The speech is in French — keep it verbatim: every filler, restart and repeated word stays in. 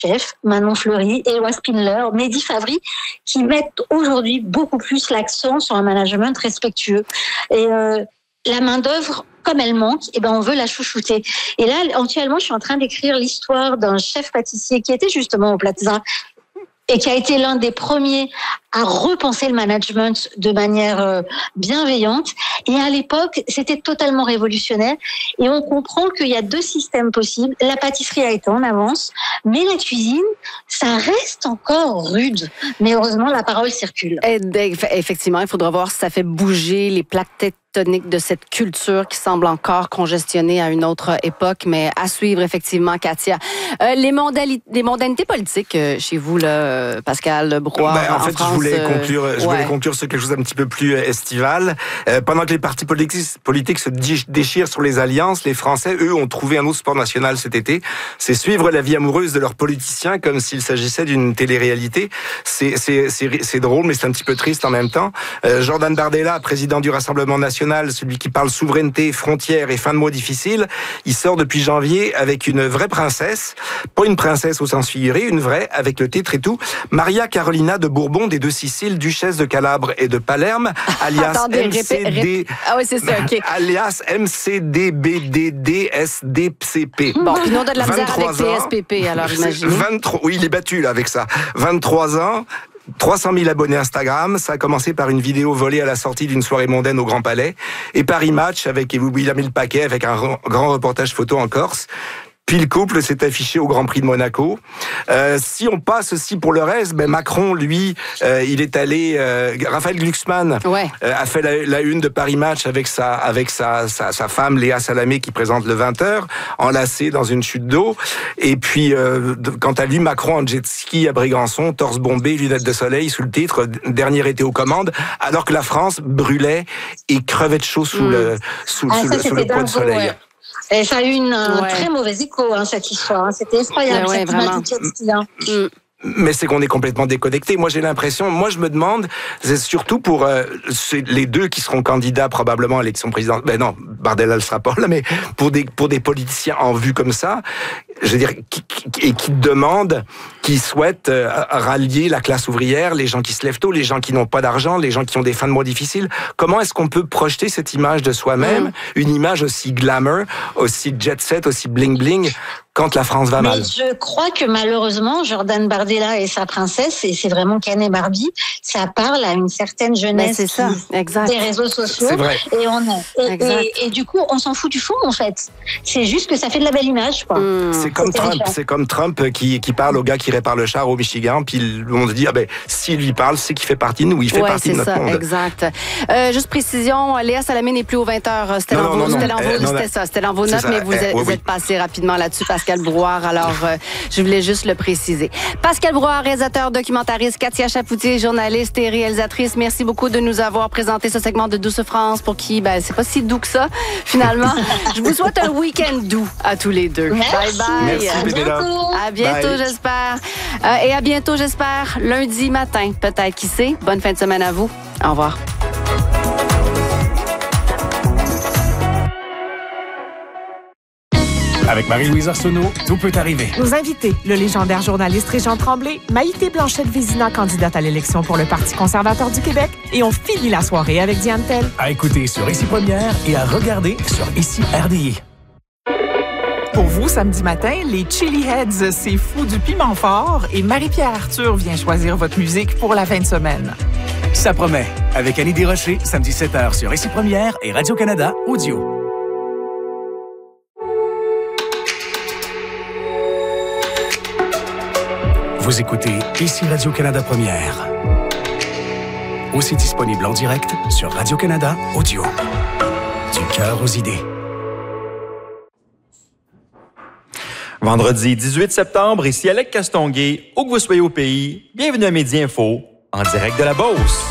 chefs, Manon Fleury, Éloi Spindler, Mehdi Favri, qui mettent aujourd'hui beaucoup plus l'accent sur un management respectueux. Et euh, la main-d'œuvre, comme elle manque, eh ben on veut la chouchouter. Et là, actuellement, je suis en train d'écrire l'histoire d'un chef pâtissier qui était justement au Plaza et qui a été l'un des premiers à repenser le management de manière euh, bienveillante. Et à l'époque, c'était totalement révolutionnaire. Et on comprend qu'il y a deux systèmes possibles. La pâtisserie a été en avance, mais la cuisine, ça reste encore rude. Mais heureusement, la parole circule. Et, effectivement, il faudra voir si ça fait bouger les plaques tectoniques de cette culture qui semble encore congestionnée à une autre époque. Mais à suivre, effectivement, Katia. Euh, les, mondali- les mondanités politiques euh, chez vous, là, Pascal Brouard, ben, en, en fait, France, je voulais conclure, je ouais. voulais conclure sur quelque chose d'un petit peu plus estival. Euh, pendant que les partis politiques, politiques se déchirent sur les alliances, les Français, eux, ont trouvé un autre sport national cet été. C'est suivre la vie amoureuse de leurs politiciens comme s'il s'agissait d'une télé-réalité. C'est, c'est, c'est, c'est drôle, mais c'est un petit peu triste en même temps. Euh, Jordan Bardella, président du Rassemblement national, celui qui parle souveraineté, frontières et fin de mois difficiles, il sort depuis janvier avec une vraie princesse. Pas une princesse au sens figuré, une vraie, avec le titre et tout. Maria Carolina de Bourbon des Deux Siciles, duchesse de Calabre et de Palerme, alias Attendez, M C D... répé- répé- ah oui, c'est ça, OK. alias M C D B D D S D C P. Bon, puis nous, on a de la misère avec P S P P, alors imaginez. vingt-trois, oui, il est battu là avec ça. vingt-trois ans. trois cent mille abonnés Instagram. Ça a commencé par une vidéo volée à la sortie d'une soirée mondaine au Grand Palais. Et Paris Match, avec, il a mis le paquet avec un grand reportage photo en Corse. Puis le couple s'est affiché au Grand Prix de Monaco. Euh, si on passe aussi pour le reste, ben Macron, lui, euh, il est allé... Euh, Raphaël Glucksmann ouais. euh, a fait la, la une de Paris Match avec sa avec sa, sa, sa femme Léa Salamé qui présente le vingt heures, enlacée dans une chute d'eau. Et puis, euh, quant à lui, Macron en jet ski à Brégançon, torse bombé, lunettes de soleil, sous le titre « Dernier été aux commandes », alors que la France brûlait et crevait de chaud sous mmh. le, sous, ah, sous ça, le, sous le poids de soleil. Ouais. Et ça a eu une, un ouais. très mauvais écho, hein, cette histoire. Hein. C'était effroyable, ouais, cette vraiment. ski. Hein. Mm. Mais c'est qu'on est complètement déconnecté. Moi, j'ai l'impression, moi, je me demande, c'est surtout pour euh, les deux qui seront candidats probablement à l'élection présidentielle. Ben non, Bardella le sera pas là, mais pour des pour des politiciens en vue comme ça, je veux dire, qui, qui, et qui demandent, qui souhaitent euh, rallier la classe ouvrière, les gens qui se lèvent tôt, les gens qui n'ont pas d'argent, les gens qui ont des fins de mois difficiles. Comment est-ce qu'on peut projeter cette image de soi-même, mmh. une image aussi glamour, aussi jet set, aussi bling bling, quand la France va Mais mal? Je crois que malheureusement, Jordan Bardella et sa princesse, et c'est vraiment Ken et Barbie, ça parle à une certaine jeunesse c'est ça. Exact. des réseaux sociaux. C'est vrai. Et, on a, et, et, et du coup, on s'en fout du fond, en fait. C'est juste que ça fait de la belle image, quoi. Mmh. C'est comme Trump, méchant. c'est comme Trump qui, qui parle au gars qui répare le char au Michigan, puis on se dit, ah ben, s'il lui parle, c'est qu'il fait partie de nous, il fait ouais, partie de notre ça, monde. Exact. Euh, juste précision, Léa Salamé n'est plus au vingt heures. C'était non, dans, non, vos, non, c'était dans, euh, vos, non, c'était ça, c'était dans vos notes, ça, mais vous, euh, êtes, oui, vous oui. êtes passé rapidement là-dessus, Pascal Brouard. Alors, euh, je voulais juste le préciser. Pascal Brouard, réalisateur, documentariste, Katia Chapoutier, journaliste et réalisatrice, merci beaucoup de nous avoir présenté ce segment de Douce France pour qui, ben, c'est pas si doux que ça, finalement. Je vous souhaite un week-end doux à tous les deux. Merci. Bye bye. Merci, à bientôt. À bientôt, Bye. j'espère. Euh, et à bientôt, j'espère, lundi matin, peut-être, qui sait. Bonne fin de semaine à vous. Au revoir. Avec Marie-Louise Arsenault, tout peut arriver. Nos invités, le légendaire journaliste Régent Tremblay, Maïté Blanchette-Vézina, candidate à l'élection pour le Parti conservateur du Québec, et on finit la soirée avec Diane Tell. À écouter sur Ici Première et à regarder sur Ici R D I. Pour vous, samedi matin, les Chili Heads, c'est fou du piment fort, et Marie-Pierre Arthur vient choisir votre musique pour la fin de semaine. Ça promet. Avec Annie Desrochers, samedi sept heures sur Ici Première et Radio-Canada Audio. Vous écoutez Ici Radio-Canada Première. Aussi disponible en direct sur Radio-Canada Audio. Du cœur aux idées. Vendredi dix-huit septembre, ici Alec Castonguay, où que vous soyez au pays, bienvenue à Midi Info, en direct de la Beauce.